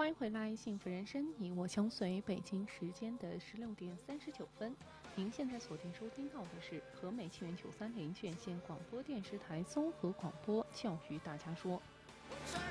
欢迎回来，幸福人生，你我相随。北京时间的16点39分，您现在锁定收听到的是和美清源930院线广播电视台综合广播教育大家说。